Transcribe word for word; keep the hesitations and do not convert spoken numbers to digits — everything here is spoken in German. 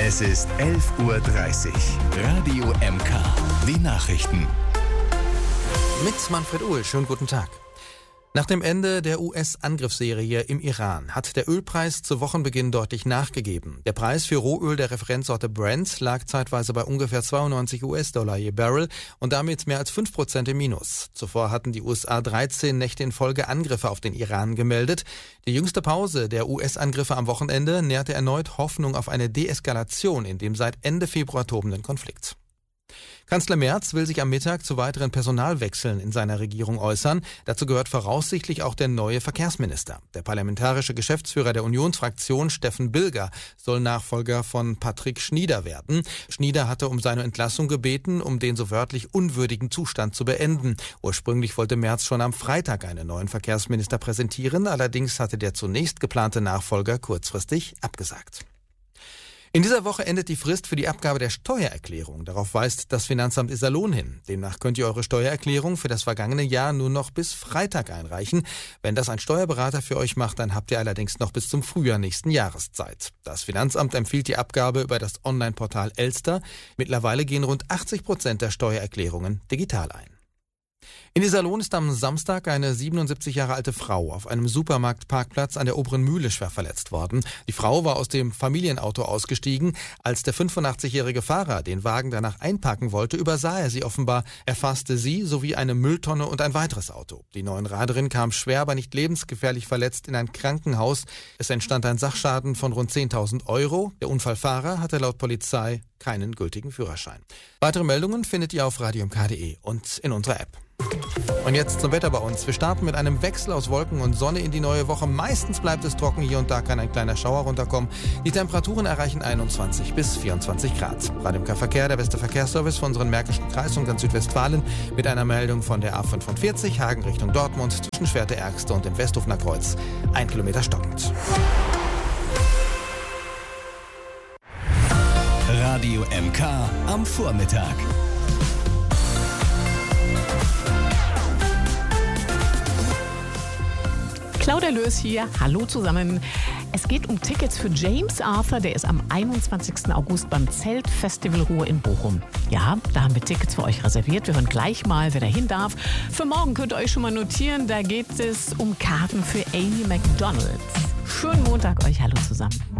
Es ist elf Uhr dreißig. Radio M K. Die Nachrichten. Mit Manfred Uhl. Schönen guten Tag. Nach dem Ende der U S-Angriffsserie im Iran hat der Ölpreis zu Wochenbeginn deutlich nachgegeben. Der Preis für Rohöl der Referenzsorte Brent lag zeitweise bei ungefähr zweiundneunzig US-Dollar je Barrel und damit mehr als fünf Prozent im Minus. Zuvor hatten die U S A dreizehn Nächte in Folge Angriffe auf den Iran gemeldet. Die jüngste Pause der U S-Angriffe am Wochenende nährte erneut Hoffnung auf eine Deeskalation in dem seit Ende Februar tobenden Konflikt. Kanzler Merz will sich am Mittag zu weiteren Personalwechseln in seiner Regierung äußern. Dazu gehört voraussichtlich auch der neue Verkehrsminister. Der parlamentarische Geschäftsführer der Unionsfraktion, Steffen Bilger, soll Nachfolger von Patrick Schnieder werden. Schnieder hatte um seine Entlassung gebeten, um den so wörtlich unwürdigen Zustand zu beenden. Ursprünglich wollte Merz schon am Freitag einen neuen Verkehrsminister präsentieren. Allerdings hatte der zunächst geplante Nachfolger kurzfristig abgesagt. In dieser Woche endet die Frist für die Abgabe der Steuererklärung. Darauf weist das Finanzamt Iserlohn hin. Demnach könnt ihr eure Steuererklärung für das vergangene Jahr nur noch bis Freitag einreichen. Wenn das ein Steuerberater für euch macht, dann habt ihr allerdings noch bis zum Frühjahr nächsten Jahres Zeit. Das Finanzamt empfiehlt die Abgabe über das Online-Portal Elster. Mittlerweile gehen rund achtzig Prozent der Steuererklärungen digital ein. In Iserlohn ist am Samstag eine siebenundsiebzig Jahre alte Frau auf einem Supermarktparkplatz an der Oberen Mühle schwer verletzt worden. Die Frau war aus dem Familienauto ausgestiegen. Als der fünfundachtzig-jährige Fahrer den Wagen danach einparken wollte, übersah er sie offenbar. Er fasste sie sowie eine Mülltonne und ein weiteres Auto. Die Neunraderin kam schwer, aber nicht lebensgefährlich verletzt in ein Krankenhaus. Es entstand ein Sachschaden von rund zehntausend Euro. Der Unfallfahrer hatte laut Polizei keinen gültigen Führerschein. Weitere Meldungen findet ihr auf radio m k punkt d e und in unserer App. Und jetzt zum Wetter bei uns. Wir starten mit einem Wechsel aus Wolken und Sonne in die neue Woche. Meistens bleibt es trocken, hier und da kann ein kleiner Schauer runterkommen. Die Temperaturen erreichen einundzwanzig bis vierundzwanzig Grad. Radio M K Verkehr, der beste Verkehrsservice für unseren Märkischen Kreis und ganz Südwestfalen mit einer Meldung von der A fünfundvierzig, Hagen Richtung Dortmund, zwischen Schwerte-Ärgste und dem Westhofener Kreuz. Ein Kilometer stockend. Radio M K am Vormittag. Claudia Löß hier, hallo zusammen. Es geht um Tickets für James Arthur, der ist am einundzwanzigsten August beim Zeltfestival Ruhr in Bochum. Ja, da haben wir Tickets für euch reserviert. Wir hören gleich mal, wer da hin darf. Für morgen könnt ihr euch schon mal notieren, da geht es um Karten für Amy McDonald. Schönen Montag euch, hallo zusammen.